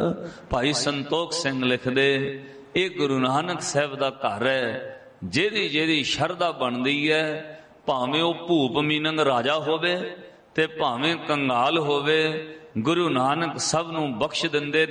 ਭਾਈ ਸੰਤੋਖ ਸਿੰਘ ਲਿਖਦੇ, ਇਹ ਗੁਰੂ ਨਾਨਕ ਸਾਹਿਬ ਦਾ ਘਰ ਹੈ। ਜਿਹਦੀ ਜਿਹਦੀ ਸ਼ਰਧਾ ਬਣਦੀ ਹੈ, ਭਾਵੇਂ ਉਹ ਭੂਪ ਮੀਨੰਗ ਰਾਜਾ ਹੋਵੇ ਤੇ ਭਾਵੇਂ ਕੰਗਾਲ ਹੋਵੇ, ਗੁਰੂ ਨਾਨਕ ਸਭ ਨੂੰ ਬਖਸ਼ ਦਿੰਦੇ